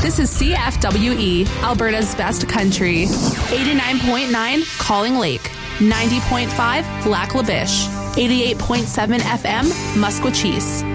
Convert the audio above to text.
This is CFWE, Alberta's best country. 89.9 Calling Lake, 90.5 Lac La Biche, 88.7 FM Musquechies.